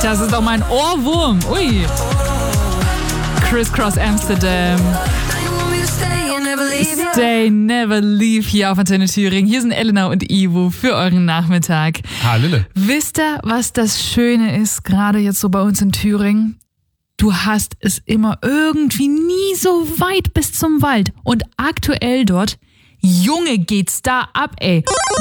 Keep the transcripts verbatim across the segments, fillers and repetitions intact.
Das ist doch mein Ohrwurm. Ui. Crisscross Amsterdam. Stay, never leave hier auf Antenne Thüringen. Hier sind Elena und Ivo für euren Nachmittag. Hallöle. Wisst ihr, was das Schöne ist, gerade jetzt so bei uns in Thüringen? Du hast es immer irgendwie nie so weit bis zum Wald. Und aktuell dort, Junge, geht's da ab, ey.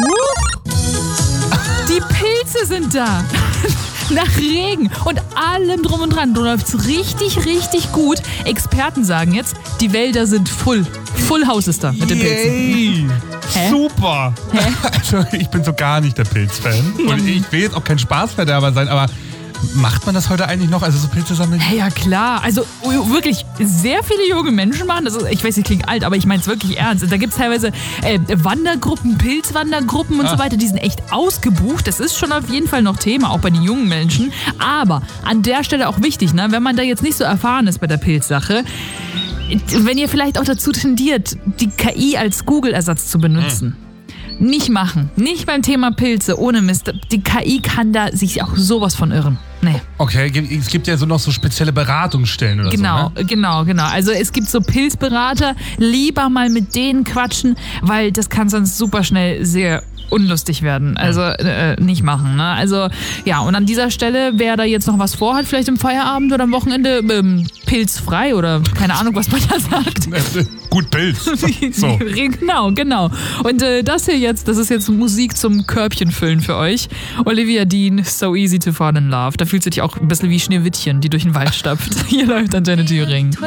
Die Pilze sind da. Nach Regen und allem drum und dran. Du läufst richtig, richtig gut. Experten sagen jetzt, die Wälder sind full. Full House ist da mit den Pilzen. Yay. Hä? Super. Hä? Also ich bin so gar nicht der Pilzfan. Und ich will jetzt auch kein Spaßverderber sein, aber macht man das heute eigentlich noch? Also so Pilze sammeln? Hey, ja klar, also wirklich sehr viele junge Menschen machen das. Ist, ich weiß, ich klinge alt, aber ich meine es wirklich ernst. Da gibt es teilweise äh, Wandergruppen, Pilzwandergruppen und ah. so weiter, die sind echt ausgebucht. Das ist schon auf jeden Fall noch Thema, auch bei den jungen Menschen. Aber an der Stelle auch wichtig, ne, wenn man da jetzt nicht so erfahren ist bei der Pilzsache, wenn ihr vielleicht auch dazu tendiert, die K I als Google-Ersatz zu benutzen. Hm. Nicht machen. Nicht beim Thema Pilze, ohne Mist. Die K I kann da sich auch sowas von irren. Nee. Okay, es gibt ja so noch so spezielle Beratungsstellen oder genau, so, ne? Genau, genau. Also es gibt so Pilzberater, lieber mal mit denen quatschen, weil das kann sonst super schnell sehr unlustig werden. Also äh, nicht machen. Ne? Also ja, und an dieser Stelle, wer da jetzt noch was vorhat, vielleicht im Feierabend oder am Wochenende, ähm, pilzfrei oder keine Ahnung, was man da sagt. Gut Pilz. So. Genau, genau. Und äh, das hier jetzt, das ist jetzt Musik zum Körbchenfüllen für euch. Olivia Dean, So Easy to Fall in Love. Da fühlt sich auch ein bisschen wie Schneewittchen, die durch den Wald stapft. Hier läuft Antenne Thüringen.